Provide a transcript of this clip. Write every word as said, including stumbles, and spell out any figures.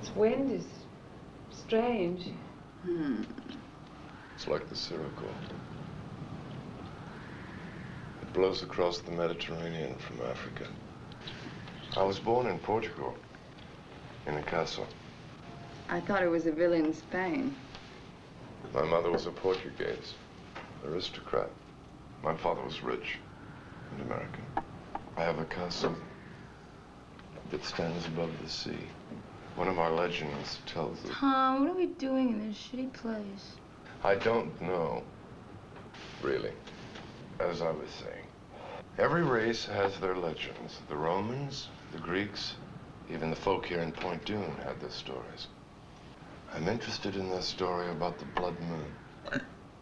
wind is strange. Hmm. It's like the Sirocco. It blows across the Mediterranean from Africa. I was born in Portugal, in a castle. I thought it was a villa in Spain. My mother was a Portuguese, aristocrat. My father was rich and American. I have a castle that stands above the sea. One of our legends tells it. Tom, what are we doing in this shitty place? I don't know, really. As I was saying, every race has their legends. The Romans, the Greeks, even the folk here in Point Dune had their stories. I'm interested in this story about the blood moon.